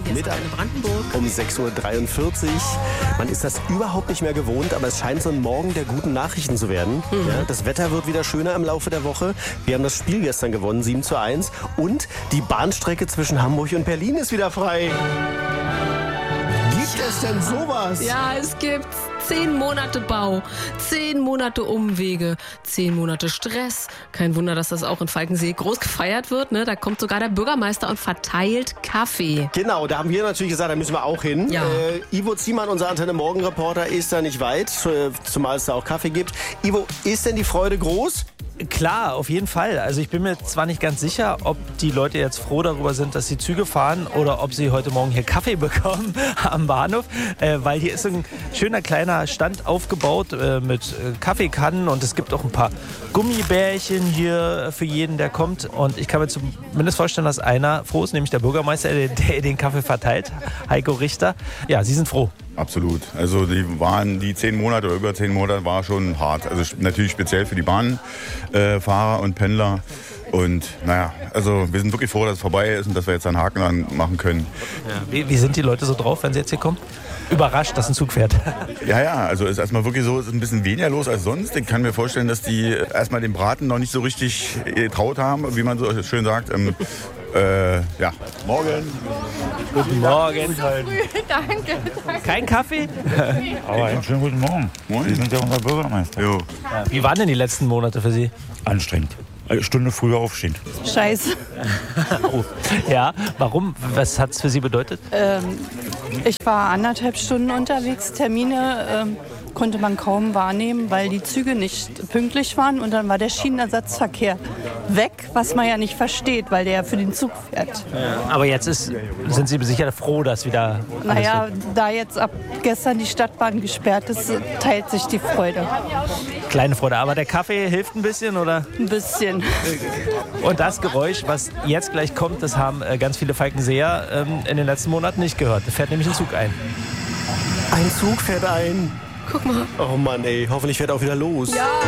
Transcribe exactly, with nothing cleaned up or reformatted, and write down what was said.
mit an Brandenburg. um sechs Uhr dreiundvierzig. Man ist das überhaupt nicht mehr gewohnt, aber es scheint so ein Morgen der guten Nachrichten zu werden. Mhm. Ja, das Wetter wird wieder schöner im Laufe der Woche. Wir haben das Spiel gestern gewonnen, sieben zu eins. Und die Bahnstrecke zwischen Hamburg und Berlin ist wieder frei. Gibt es denn sowas? Ja, es gibt zehn Monate Bau, zehn Monate Umwege, zehn Monate Stress. Kein Wunder, dass das auch in Falkensee groß gefeiert wird. Ne? Da kommt sogar der Bürgermeister und verteilt Kaffee. Genau, da haben wir natürlich gesagt, da müssen wir auch hin. Ja. Äh, Ivo Ziemann, unser Antenne-Morgen-Reporter, ist da nicht weit, zumal es da auch Kaffee gibt. Ivo, ist denn die Freude groß? Klar, auf jeden Fall. Also ich bin mir zwar nicht ganz sicher, ob die Leute jetzt froh darüber sind, dass die Züge fahren oder ob sie heute Morgen hier Kaffee bekommen am Bahnhof, äh, weil hier ist so ein schöner kleiner Stand aufgebaut äh, mit äh, Kaffeekannen und es gibt auch ein paar Gummibärchen hier für jeden, der kommt. Und ich kann mir zumindest vorstellen, dass einer froh ist, nämlich der Bürgermeister, der, der den Kaffee verteilt, Heiko Richter. Ja, Sie sind froh. Absolut. Also die waren die zehn Monate oder über zehn Monate war schon hart. Also natürlich speziell für die Bahnfahrer und Pendler. Und naja, also wir sind wirklich froh, dass es vorbei ist und dass wir jetzt einen Haken dran machen können. Ja, wie, wie sind die Leute so drauf, wenn sie jetzt hier kommen? Überrascht, dass ein Zug fährt. Ja, ja, also es ist erstmal wirklich so, es ist ein bisschen weniger los als sonst. Ich kann mir vorstellen, dass die erstmal den Braten noch nicht so richtig getraut haben, wie man so schön sagt. Ähm, äh, ja, morgen. Guten Morgen. Danke. Kein Kaffee? Aber einen schönen guten Morgen. Moin. Sie sind ja unser Bürgermeister. Jo. Ja, wie waren denn die letzten Monate für Sie? Anstrengend. Eine Stunde früher aufstehen. Scheiße. Oh. Ja, warum? Was hat es für Sie bedeutet? Ähm, ich war anderthalb Stunden unterwegs. Termine ähm, konnte man kaum wahrnehmen, weil die Züge nicht pünktlich waren. Und dann war der Schienenersatzverkehr weg, was man ja nicht versteht, weil der ja für den Zug fährt. Aber jetzt ist, sind Sie sicher froh, dass wieder alles Naja, wird? da jetzt ab gestern die Stadtbahn gesperrt ist, teilt sich die Freude. Kleine Freude. Aber der Kaffee hilft ein bisschen, oder? Ein bisschen. Und das Geräusch, was jetzt gleich kommt, das haben äh, ganz viele Falkenseer ähm, in den letzten Monaten nicht gehört. Da fährt nämlich ein Zug ein. Ein Zug fährt ein. Guck mal. Oh Mann, ey, hoffentlich fährt er auch wieder los. Ja.